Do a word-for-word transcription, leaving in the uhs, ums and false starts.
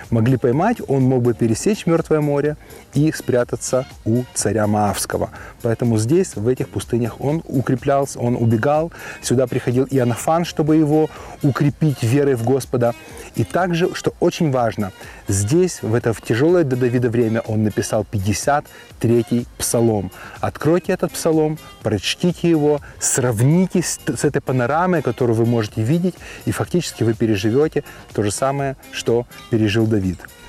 могли поймать, он мог бы пересечь Мертвое море и спрятаться у царя Моавского. Поэтому здесь, в этих пустынях, он укреплялся, он убегал. Сюда приходил Иоаннафан, чтобы его укрепить верой в Господа. И также, что очень важно, здесь, в это в тяжелое для Давида время, он написал пятьдесят третий псалом. Откройте этот псалом, прочтите его, сравните с, с этой панорамой, которую вы можете видеть, и фактически вы переживете то же самое, что пережил Давид.